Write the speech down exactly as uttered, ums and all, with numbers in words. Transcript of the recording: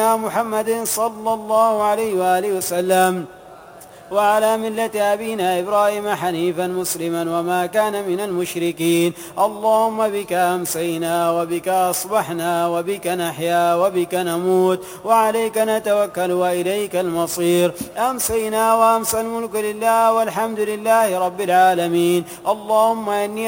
نبينا محمد صلى الله عليه وآله وسلم وعلى ملة أبينا إبراهيم حنيفا مسلما وما كان من المشركين. اللهم بك أمسينا وبك أصبحنا وبك نحيا وبك نموت وعليك نتوكل وإليك المصير. أمسينا وأمسى الملك لله والحمد لله رب العالمين. اللهم إني